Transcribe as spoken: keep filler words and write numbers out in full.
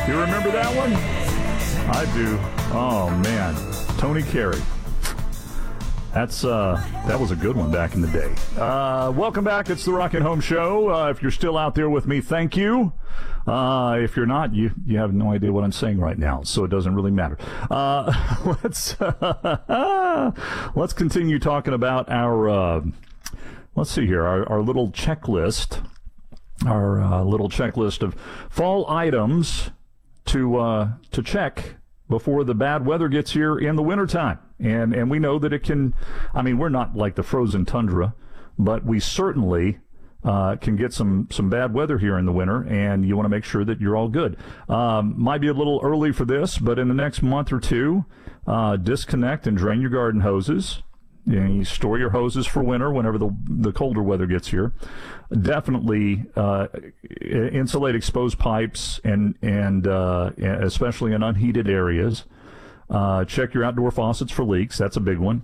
You remember that one? I do. Oh, man. Tony Carey. That's uh, that was a good one back in the day. Uh, welcome back. It's the Rocket Home Show. Uh, if you're still out there with me, thank you. Uh, if you're not, you you have no idea what I'm saying right now, so it doesn't really matter. Uh, let's uh, let's continue talking about our. Uh, let's see here, our, our little checklist, our uh, little checklist of fall items to uh, to check before the bad weather gets here in the wintertime. And and we know that it can, I mean, we're not like the frozen tundra, but we certainly uh, can get some, some bad weather here in the winter, and you want to make sure that you're all good. Um, might be a little early for this, but in the next month or two, uh, disconnect and drain your garden hoses. You know, you store your hoses for winter whenever the the colder weather gets here. Definitely uh, insulate exposed pipes, and, and uh, especially in unheated areas. Uh, check your outdoor faucets for leaks. That's a big one.